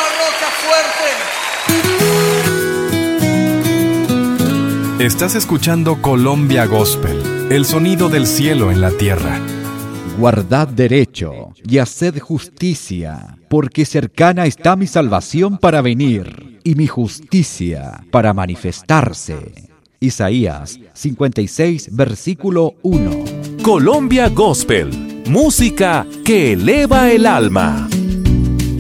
Estás escuchando Colombia Gospel, el sonido del cielo en la tierra. Guardad derecho y haced justicia, porque cercana está mi salvación para venir, y mi justicia para manifestarse. Isaías 56, versículo 1. Colombia Gospel, música que eleva el alma.